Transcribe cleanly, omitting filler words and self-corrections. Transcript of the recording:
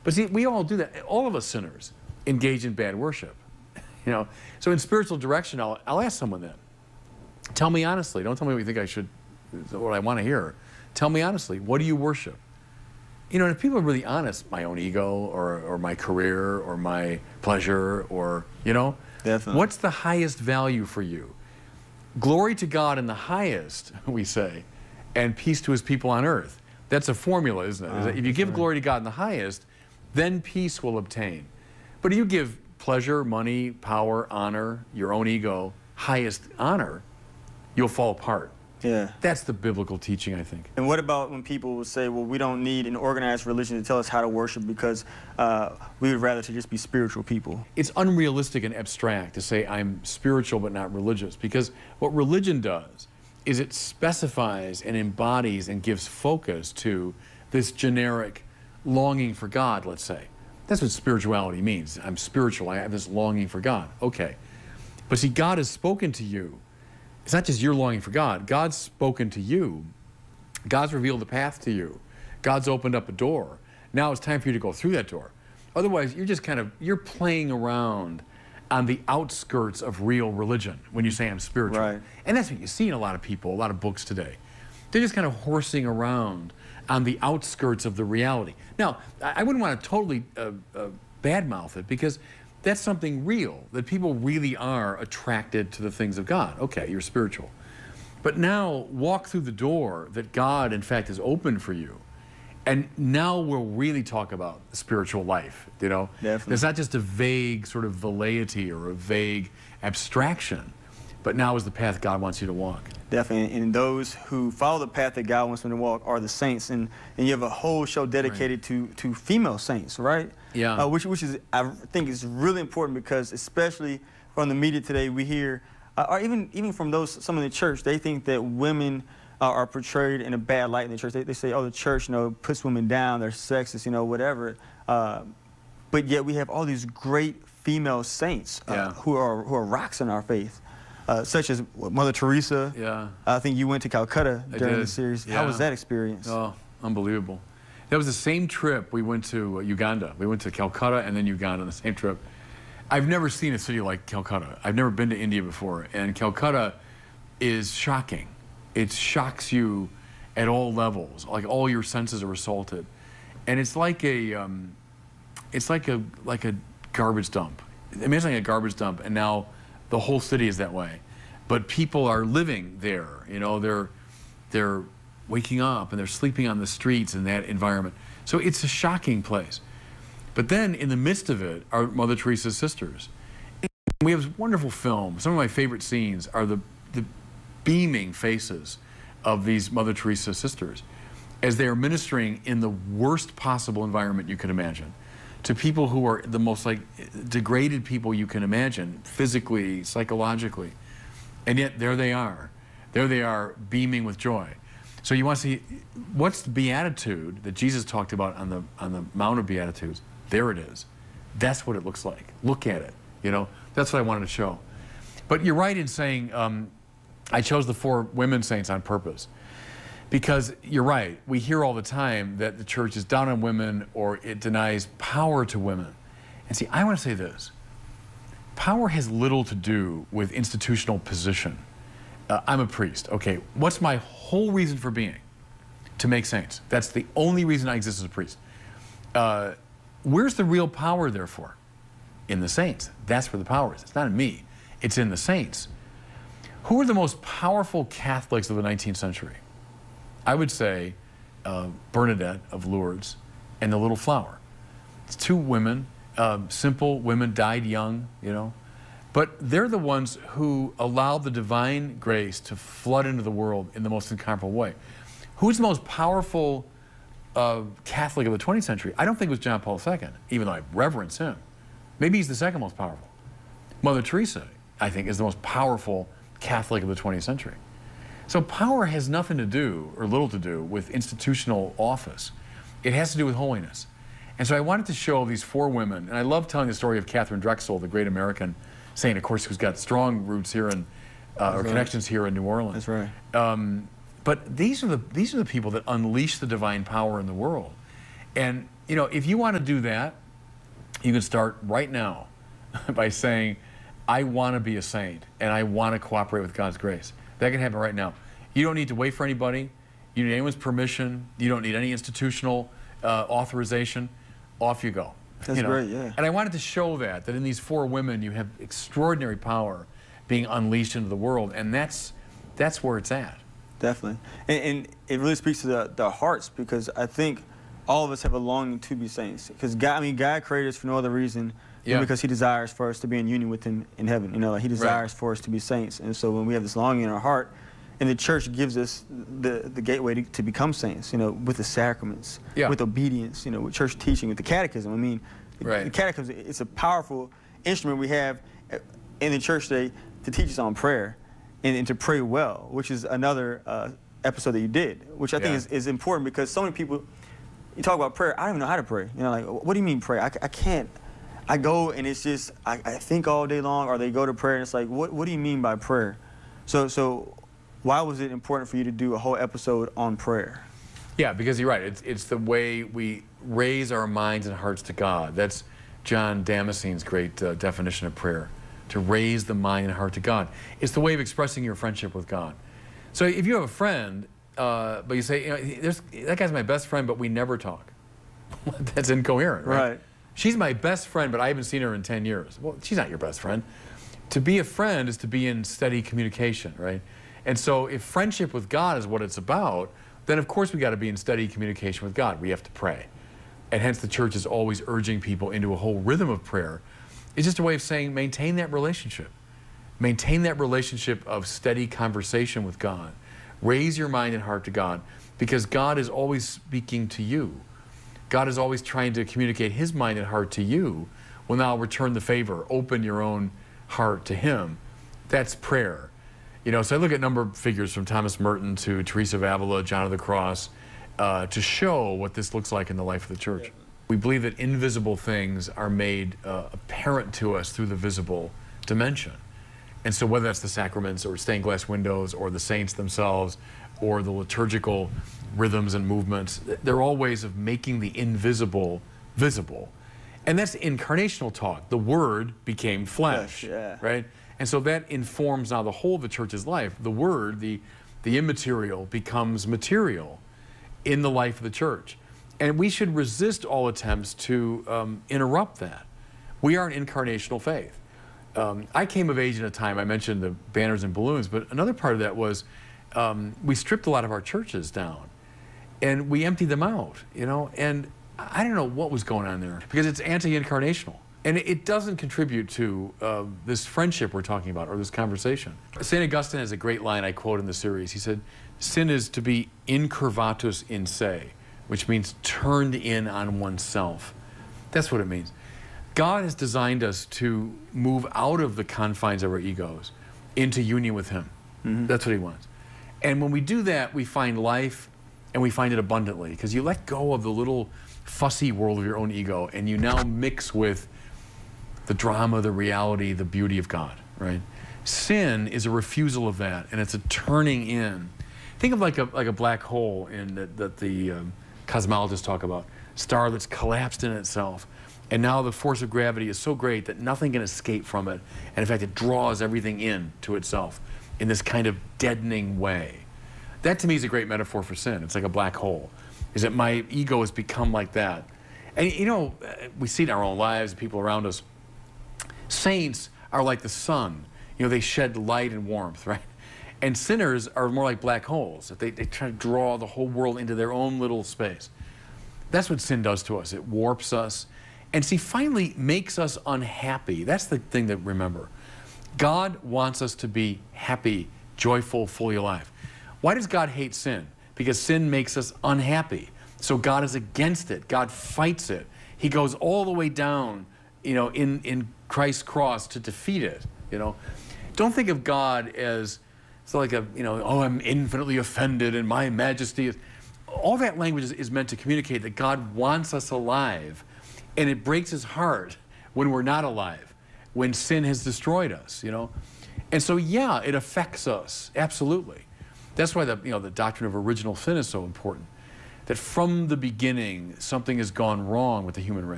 But see, we all do that. All of us sinners engage in bad worship. You know, so in spiritual direction, I'll ask someone then, tell me honestly, don't tell me what you think I should, what I want to hear. Tell me honestly, what do you worship? You know, and if people are really honest, my own ego or my career or my pleasure or, you know, Definitely. What's the highest value for you? Glory to God in the highest, we say, and peace to his people on earth. That's a formula, isn't it? If you give glory to God in the highest, then peace will obtain. But if you give pleasure, money, power, honor, your own ego, highest honor, you'll fall apart. Yeah. That's the biblical teaching, I think. And what about when people will say, well, we don't need an organized religion to tell us how to worship because we would rather to just be spiritual people? It's unrealistic and abstract to say I'm spiritual but not religious, because what religion does is it specifies and embodies and gives focus to this generic longing for God, let's say. That's what spirituality means. I'm spiritual, I have this longing for God. Okay. But see, God has spoken to you. It's not just your longing for God. God's spoken to you. God's revealed the path to you. God's opened up a door. Now it's time for you to go through that door. Otherwise, you're just you're playing around on the outskirts of real religion when you say I'm spiritual. Right. And that's what you see in a lot of people, a lot of books today. They're just kind of horsing around on the outskirts of the reality. Now, I wouldn't want to totally badmouth it, because that's something real, that people really are attracted to the things of God. Okay, you're spiritual. But now walk through the door that God, in fact, has opened for you. And now we'll really talk about the spiritual life, you know? Definitely. It's not just a vague sort of velleity or a vague abstraction, but now is the path God wants you to walk. Definitely, and those who follow the path that God wants them to walk are the saints, and you have a whole show dedicated to female saints, right? Yeah. Which is, I think, is really important, because especially from the media today, we hear, or even from some in the church, they think that women are portrayed in a bad light in the church. They say, oh, the church, you know, puts women down, they're sexist, you know, whatever. But yet we have all these great female saints who are rocks in our faith. Such as Mother Teresa. Yeah. I think you went to Calcutta during the series. Yeah. How was that experience? Oh, unbelievable. That was the same trip we went to Uganda. We went to Calcutta and then Uganda on the same trip. I've never seen a city like Calcutta. I've never been to India before, and Calcutta is shocking. It shocks you at all levels. Like all your senses are assaulted, and it's like a garbage dump. Imagine like a garbage dump, and now the whole city is that way. But people are living there. You know, they're waking up and they're sleeping on the streets in that environment. So it's a shocking place. But then in the midst of it are Mother Teresa's sisters. And we have this wonderful film. Some of my favorite scenes are the beaming faces of these Mother Teresa sisters as they are ministering in the worst possible environment you could imagine, to people who are the most degraded people you can imagine, physically, psychologically. And yet there they are. There they are, beaming with joy. So you want to see, what's the beatitude that Jesus talked about on the Mount of Beatitudes? There it is. That's what it looks like. Look at it. You know, that's what I wanted to show. But you're right in saying I chose the 4 women saints on purpose. Because you're right, we hear all the time that the church is down on women or it denies power to women. And see, I want to say this. Power has little to do with institutional position. I'm a priest. Okay, what's my whole reason for being? To make saints. That's the only reason I exist as a priest. Where's the real power, therefore? In the saints. That's where the power is. It's not in me. It's in the saints. Who are the most powerful Catholics of the 19th century? I would say Bernadette of Lourdes and the Little Flower. It's 2 women, simple women, died young, you know. But they're the ones who allowed the divine grace to flood into the world in the most incomparable way. Who's the most powerful Catholic of the 20th century? I don't think it was John Paul II, even though I reverence him. Maybe he's the second most powerful. Mother Teresa, I think, is the most powerful Catholic of the 20th century. So power has nothing to do, or little to do, with institutional office. It has to do with holiness. And so I wanted to show these 4 women, and I love telling the story of Catherine Drexel, the great American saint, of course, who's got strong roots here in, or connections here in New Orleans. That's right. But these are the people that unleash the divine power in the world. And You know, if you want to do that, you can start right now by saying, I want to be a saint and I want to cooperate with God's grace. That can happen right now. You don't need to wait for anybody. You don't need anyone's permission. You don't need any institutional authorization. Off you go. That's great, yeah. And I wanted to show that in these 4 women, you have extraordinary power being unleashed into the world, and that's where it's at. Definitely. And it really speaks to the hearts, because I think all of us have a longing to be saints. Because God created us for no other reason than because He desires for us to be in union with Him in heaven. You know, like He desires for us to be saints. And so when we have this longing in our heart, and the church gives us the gateway to become saints, you know, with the sacraments, with obedience, you know, with church teaching, with the catechism. I mean, the catechism, it's a powerful instrument we have in the church today to teach us on prayer and to pray well, which is another episode that you did, which I think is important, because so many people, you talk about prayer, I don't even know how to pray. You know, like, what do you mean pray? I can't. I go and it's just, I think all day long, or they go to prayer and it's like, what do you mean by prayer? So why was it important for you to do a whole episode on prayer? Yeah, because you're right. It's the way we raise our minds and hearts to God. That's John Damascene's great definition of prayer, to raise the mind and heart to God. It's the way of expressing your friendship with God. So if you have a friend, but you say, you know, that guy's my best friend, but we never talk. That's incoherent, right? She's my best friend, but I haven't seen her in 10 years. Well, she's not your best friend. To be a friend is to be in steady communication, right? And so if friendship with God is what it's about, then of course we got to be in steady communication with God. We have to pray. And hence the church is always urging people into a whole rhythm of prayer. It's just a way of saying maintain that relationship. Maintain that relationship of steady conversation with God. Raise your mind and heart to God, because God is always speaking to you. God is always trying to communicate His mind and heart to you. Well, now return the favor. Open your own heart to Him. That's prayer. You know, so I look at a number of figures from Thomas Merton to Teresa of Avila, John of the Cross, to show what this looks like in the life of the church. We believe that invisible things are made apparent to us through the visible dimension. And so whether that's the sacraments or stained glass windows or the saints themselves or the liturgical rhythms and movements, they're all ways of making the invisible visible. And that's incarnational talk. The Word became flesh, right? And so that informs now the whole of the church's life. The Word, the immaterial, becomes material in the life of the church. And we should resist all attempts to interrupt that. We are an incarnational faith. I came of age in a time, I mentioned the banners and balloons, but another part of that was we stripped a lot of our churches down and we emptied them out, you know, and I don't know what was going on there, because it's anti-incarnational. And it doesn't contribute to this friendship we're talking about, or this conversation. St. Augustine has a great line I quote in the series. He said, sin is to be incurvatus in se, which means turned in on oneself. That's what it means. God has designed us to move out of the confines of our egos into union with Him. That's what He wants. And when we do that, we find life, and we find it abundantly, because you let go of the little fussy world of your own ego, and you now mix with the drama, the reality, the beauty of God, right? Sin is a refusal of that, and it's a turning in. Think of like a black hole that the cosmologists talk about, star that's collapsed in itself, and now the force of gravity is so great that nothing can escape from it, and in fact it draws everything in to itself in this kind of deadening way. That to me is a great metaphor for sin. It's like a black hole, is that my ego has become like that. And you know, we see it in our own lives, people around us. Saints are like the sun. You know, they shed light and warmth, right? And sinners are more like black holes. They try to draw the whole world into their own little space. That's what sin does to us. It warps us. And see, finally makes us unhappy. That's the thing to remember. God wants us to be happy, joyful, fully alive. Why does God hate sin? Because sin makes us unhappy. So God is against it. God fights it. He goes all the way down, you know, in Christ's cross to defeat it, you know. Don't think of God as it's like a, you know, oh, I'm infinitely offended and my majesty is. All that language is meant to communicate that God wants us alive, and it breaks His heart when we're not alive, when sin has destroyed us, you know. And so, yeah, it affects us, absolutely. That's why the doctrine of original sin is so important. that from the beginning something has gone wrong with the human race.